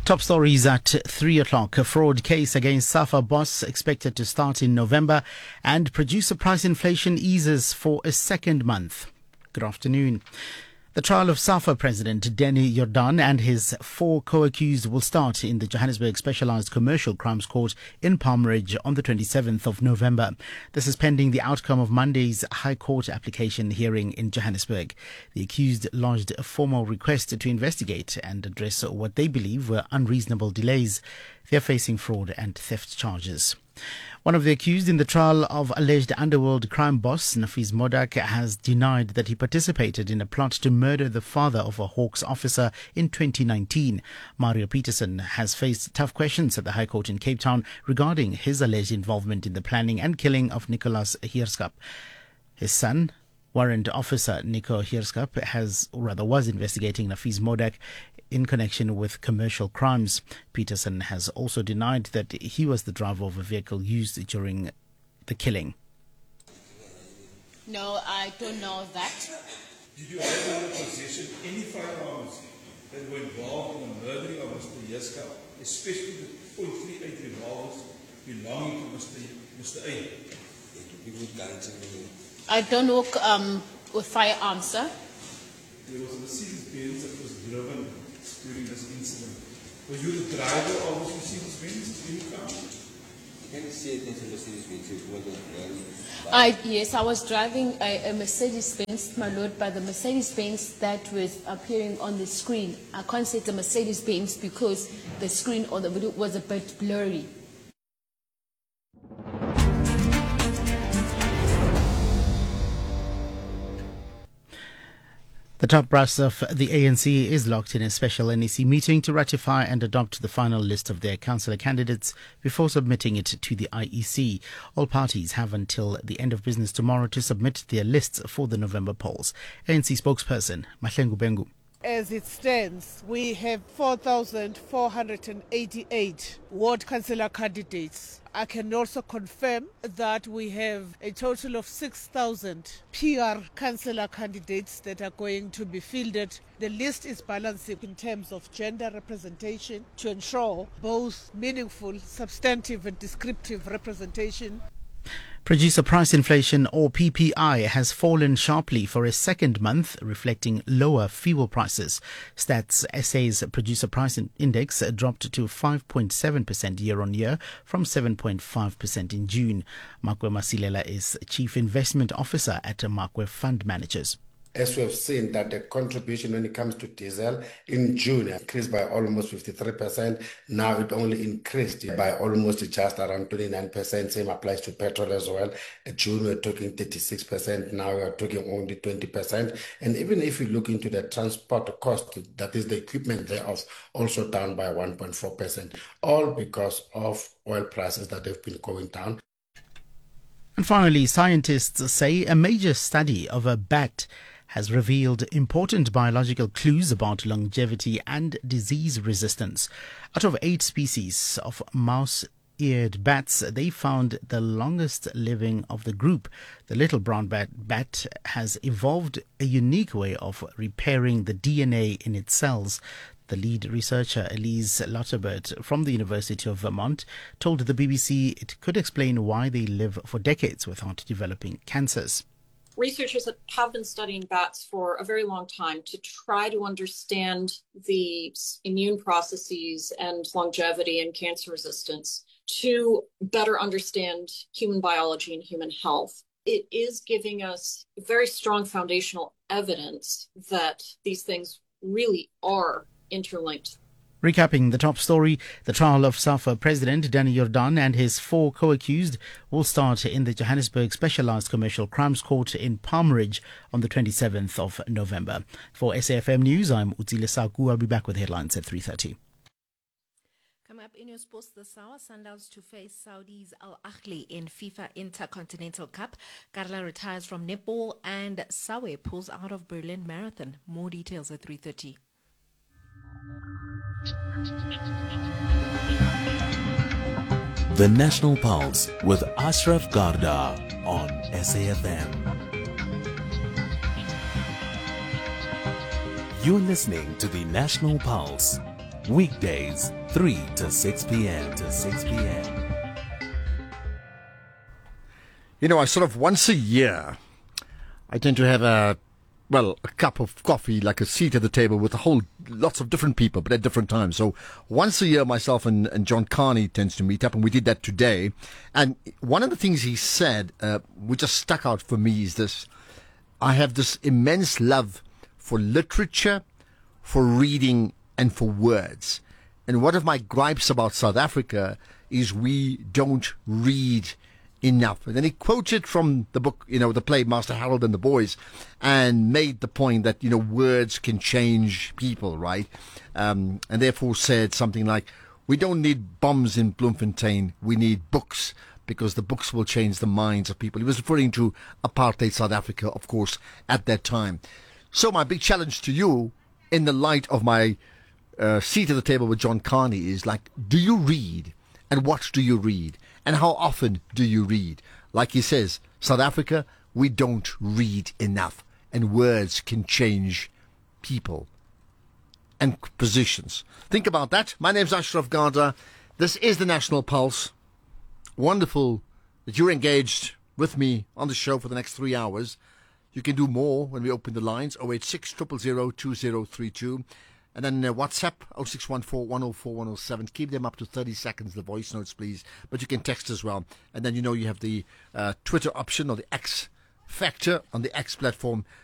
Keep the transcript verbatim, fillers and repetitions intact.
Top stories at three o'clock. A fraud case against SAFA boss expected to start in November, and producer price inflation eases for a second month. Good afternoon. The trial of SAFA President Danny Jordaan and his four co-accused will start in the Johannesburg Specialised Commercial Crimes Court in Palm Ridge on the twenty-seventh of November. This is pending the outcome of Monday's High Court application hearing in Johannesburg. The accused lodged a formal request to investigate and address what they believe were unreasonable delays. They are facing fraud and theft charges. One of the accused in the trial of alleged underworld crime boss Nafees Modak has denied that he participated in a plot to murder the father of a Hawks officer in twenty nineteen. Mario Peterson has faced tough questions at the High Court in Cape Town regarding his alleged involvement in the planning and killing of Nicholas Heerskap. His son, Warrant Officer Nico Heerskap, has, or rather was investigating Nafees Modak in connection with commercial crimes. Peterson has also denied that he was the driver of a vehicle used during the killing. No, I don't know that. Did you have in your possession any firearms that were involved in the murdering of Mister Heerskap, especially the point three eight revolvers belonging to Mister Mister A? I don't work um, with firearms, sir. There was a Mercedes-Benz that was driven during this incident. Were you the driver of this Mercedes-Benz in your car? Can you see it into Mercedes-Benz? I, yes, I was driving a, a Mercedes-Benz, my lord, but the Mercedes-Benz that was appearing on the screen, I can't say it's a Mercedes-Benz because the screen or the video was a bit blurry. The top brass of the A N C is locked in a special N E C meeting to ratify and adopt the final list of their councillor candidates before submitting it to the I E C. All parties have until the end of business tomorrow to submit their lists for the November polls. A N C spokesperson Mahlengu Bengu. As it stands, we have four thousand four hundred eighty-eight ward councillor candidates. I can also confirm that we have a total of six thousand P R councillor candidates that are going to be fielded. The list is balanced in terms of gender representation to ensure both meaningful, substantive and descriptive representation. Producer price inflation, or P P I, has fallen sharply for a second month, reflecting lower fuel prices. Stats S A's producer price index dropped to five point seven percent year-on-year from seven point five percent in June. Makwe Masilela is Chief Investment Officer at Makwe Fund Managers. As we have seen that the contribution when it comes to diesel in June increased by almost fifty-three percent. Now it only increased by almost just around twenty-nine percent. Same applies to petrol as well. In June we're talking thirty-six percent. Now we're talking only twenty percent. And even if you look into the transport cost, that is the equipment thereof, also down by one point four percent. All because of oil prices that have been going down. And finally, scientists say a major study of a bat has revealed important biological clues about longevity and disease resistance. Out of eight species of mouse-eared bats, they found the longest living of the group. The little brown bat, bat has evolved a unique way of repairing the D N A in its cells. The lead researcher, Elise Lauterbert from the University of Vermont, told the B B C it could explain why they live for decades without developing cancers. Researchers have been studying bats for a very long time to try to understand the immune processes and longevity and cancer resistance to better understand human biology and human health. It is giving us very strong foundational evidence that these things really are interlinked. Recapping the top story, the trial of SAFA President Danny Jordaan and his four co-accused will start in the Johannesburg Specialised Commercial Crimes Court in Palm Ridge on the twenty-seventh of November. For S A F M News, I'm Utsile Saku. I'll be back with headlines at three thirty. Coming up in your sports this hour, Sundowns to face Saudi's Al Ahly in FIFA Intercontinental Cup. Carla retires from netball and Sawe pulls out of Berlin Marathon. More details at three thirty. The National Pulse with Ashraf Garda on S A F M. You're listening to the National Pulse, Weekdays, three to six p.m. to six p.m. You know, I sort of once a year, I tend to have a, well, a cup of coffee, like a seat at the table with a whole, lots of different people, but at different times. So once a year, myself and, and John Carney tends to meet up, and we did that today. And one of the things he said, uh, which just stuck out for me, is this: I have this immense love for literature, for reading, and for words. And one of my gripes about South Africa is we don't read enough. And then he quoted from the book, you know, the play Master Harold and the Boys, and made the point that, you know, words can change people, right? Um, and therefore said something like, we don't need bombs in Bloemfontein, we need books, because the books will change the minds of people. He was referring to apartheid South Africa, of course, at that time. So my big challenge to you, in the light of my uh, seat at the table with John Carney, is like, do you read? And what do you read? And how often do you read? Like he says, South Africa, we don't read enough. And words can change people and positions. Think about that. My name's Ashraf Garda. This is the National Pulse. Wonderful that you're engaged with me on the show for the next three hours. You can do more when we open the lines, oh eight six, zero zero zero, two zero three two. And then uh, WhatsApp, oh six one four, one oh four, one oh seven. Keep them up to thirty seconds, the voice notes, please. But you can text as well. And then, you know, you have the uh, Twitter option, or the X factor on the X platform.